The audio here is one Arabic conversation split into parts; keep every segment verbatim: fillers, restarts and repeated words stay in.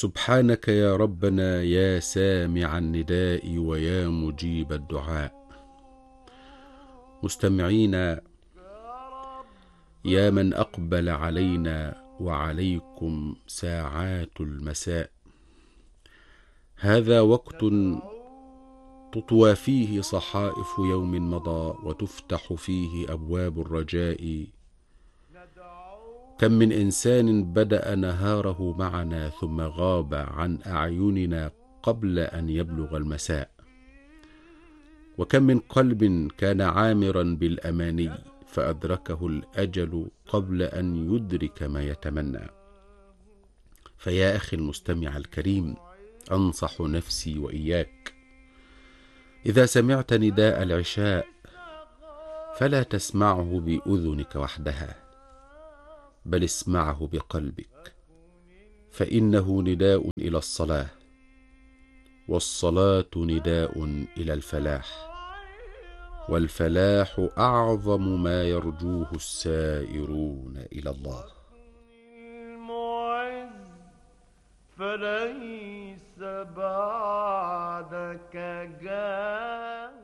سبحانك يا ربنا يا سامع النداء ويا مجيب الدعاء. مستمعين، يا من أقبل علينا وعليكم ساعات المساء، هذا وقت تطوى فيه صحائف يوم مضى وتفتح فيه أبواب الرجاء. كم من إنسان بدأ نهاره معنا ثم غاب عن أعيننا قبل أن يبلغ المساء، وكم من قلب كان عامرا بالأماني فأدركه الأجل قبل أن يدرك ما يتمنى. فيا أخي المستمع الكريم، أنصح نفسي وإياك، إذا سمعت نداء العشاء فلا تسمعه بأذنك وحدها، بل اسمعه بقلبك، فإنه نداء إلى الصلاة، والصلاة نداء إلى الفلاح، والفلاح أعظم ما يرجوه السائرون إلى الله. فليس بعدك جاه.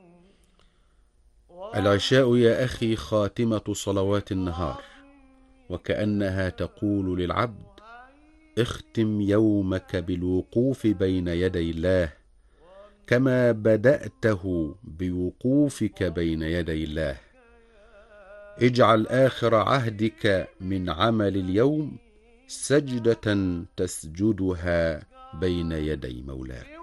العشاء يا أخي خاتمة صلوات النهار، وكأنها تقول للعبد: اختم يومك بالوقوف بين يدي الله كما بدأته بوقوفك بين يدي الله. اجعل آخر عهدك من عمل اليوم سجدة تسجدها بين يدي مولاك.